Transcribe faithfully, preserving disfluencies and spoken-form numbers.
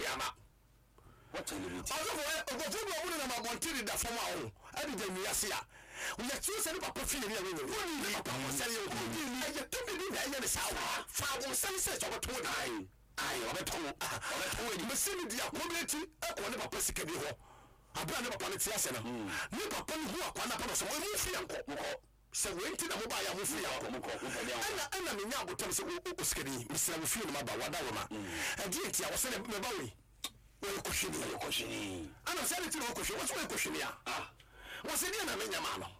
ama what celebrity also for go for go na ma bontiri da fama o adi da mi ase a we ya ti se ni papa fi ni awe ni papa mo se ye ko ni aye to bi ni aye ni sa fa wo se se so to na ai ai o be to o be to ni me se ni dia ko be ti e ko ni papa sika bi ho abra ne papa ne ti ase na ni papa ni hu akwa na papa so mo fi yanko mo se we nti na mo ba ya mo fi yanko mo ko ana ana me nya abotam se o sika ni me se wo fi ni ma ba wada wo ma e di nti a wo se me ba we we kushini we kushini ana se ni ti wo kushini wo so we kushini a ah wo se dia na me nya ma no